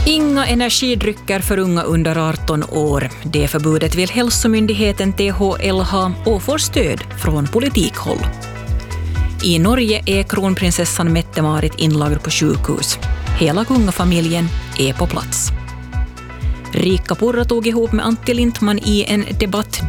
Inga energidrycker för unga under 18 år. Det förbudet vill hälsomyndigheten THL ha och får stöd från politikhåll. I Norge är kronprinsessan Mette-Marit inlagd på sjukhus. Hela kungafamiljen är på plats. Riikka Purra tog ihop med Antti Lindman i en debatt